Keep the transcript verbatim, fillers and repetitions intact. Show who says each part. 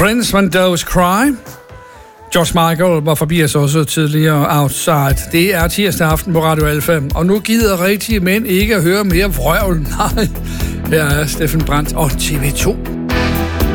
Speaker 1: Prince When Doves Cry. George Michael var forbi os også tidligere Outside. Det er tirsdag aften på Radio Alfa, og nu gider rigtige mænd ikke at høre mere vrøvl. Nej, her er Steffen Brandt og T V to.